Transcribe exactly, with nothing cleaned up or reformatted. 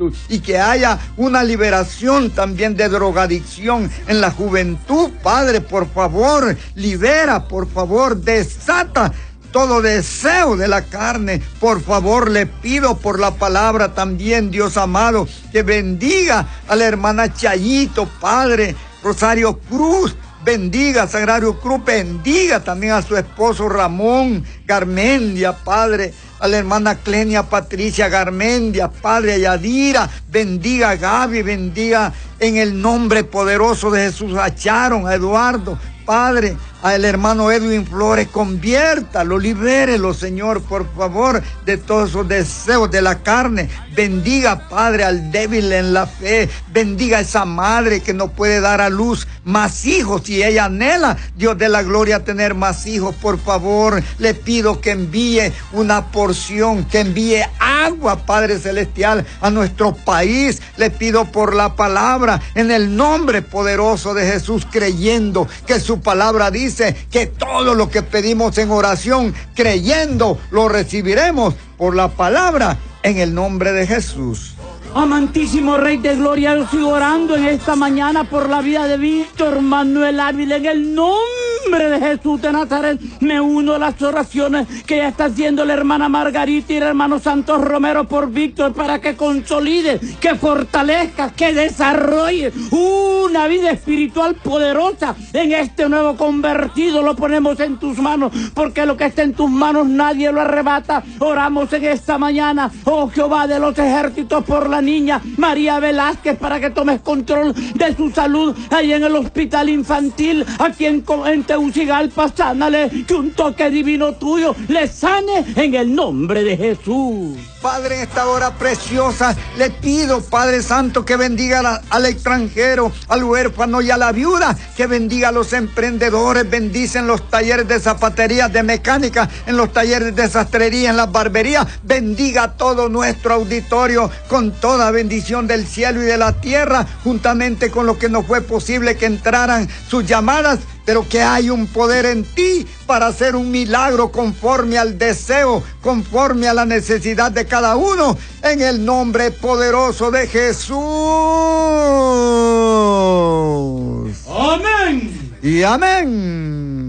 espíritus y que haya una liberación también de drogadicción en la juventud. Padre, por favor, libera, por favor, desata todo deseo de la carne. Por favor, le pido por la palabra también, Dios amado, que bendiga a la hermana Chayito, Padre, Rosario Cruz. Bendiga a Sagrario Cruz, bendiga también a su esposo Ramón Garmendia, Padre, a la hermana Clenia Patricia Garmendia, Padre, a Yadira, bendiga a Gaby, bendiga en el nombre poderoso de Jesús a Charon, a Eduardo, Padre, al hermano Edwin Flores, conviértalo, libérelo, Señor, por favor, de todos esos deseos de la carne. Bendiga, Padre, al débil en la fe. Bendiga a esa madre que no puede dar a luz más hijos y ella anhela, Dios de la gloria, tener más hijos. Por favor, le pido que envíe una porción, que envíe agua, Padre celestial, a nuestro país. Le pido por la palabra, en el nombre poderoso de Jesús, creyendo que su palabra dice que todo lo que pedimos en oración, creyendo, lo recibiremos por la palabra, en el nombre de Jesús. Amantísimo Rey de Gloria, yo estoy orando en esta mañana por la vida de Víctor Manuel Ávila, en el nombre de Jesús de Nazaret. Me uno a las oraciones que ya está haciendo la hermana Margarita y el hermano Santos Romero por Víctor, para que consolide, que fortalezca, que desarrolle una vida espiritual poderosa en este nuevo convertido. Lo ponemos en tus manos, porque lo que está en tus manos nadie lo arrebata. Oramos en esta mañana, oh Jehová de los ejércitos, por la niña María Velázquez, para que tomes control de su salud ahí en el hospital infantil, aquí en, en Tegucigalpa. Sánale, que un toque divino tuyo le sane en el nombre de Jesús. Padre, en esta hora preciosa, le pido, Padre Santo, que bendiga a la, al extranjero, al huérfano y a la viuda, que bendiga a los emprendedores, bendice en los talleres de zapatería, de mecánica, en los talleres de sastrería, en las barberías. Bendiga a todo nuestro auditorio con toda bendición del cielo y de la tierra, juntamente con lo que no fue posible que entraran sus llamadas, pero que hay un poder en ti para hacer un milagro conforme al deseo, conforme a la necesidad de cada uno, en el nombre poderoso de Jesús. Amén. Y amén.